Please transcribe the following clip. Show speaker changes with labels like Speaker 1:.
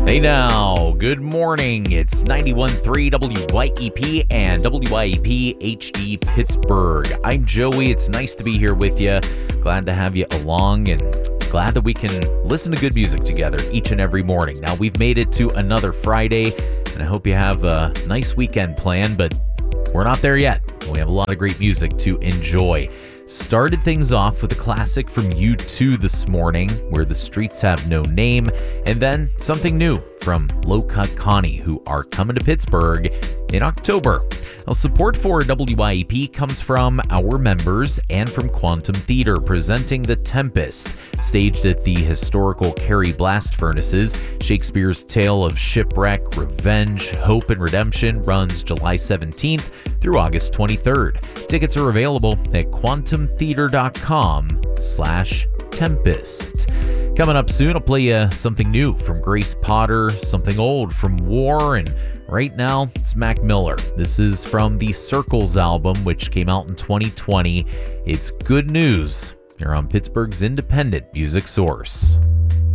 Speaker 1: Hey now, good morning. It's 91.3 WYEP and WYEP HD Pittsburgh. I'm Joey. It's nice to be here with you. Glad to have you along and glad that we can listen to good music together each and every morning. Now, we've made it to another Friday, and I hope you have a nice weekend planned, but we're not there yet. We have a lot of great music to enjoy. Started things off with a classic from U2 this morning, Where the Streets Have No Name, and then something new from Low Cut Connie, who are coming to Pittsburgh in October. Now, support for WYEP comes from our members and from Quantum Theater, presenting The Tempest, staged at the historical Carey Blast Furnaces. Shakespeare's tale of shipwreck, revenge, hope, and redemption runs July 17th through August 23rd. Tickets are available at quantumtheater.com/Tempest. Coming up soon, I'll play you something new from Grace Potter, something old from War, and right now it's Mac Miller. This is from the Circles album, which came out in 2020. It's Good News. You're on Pittsburgh's independent music source.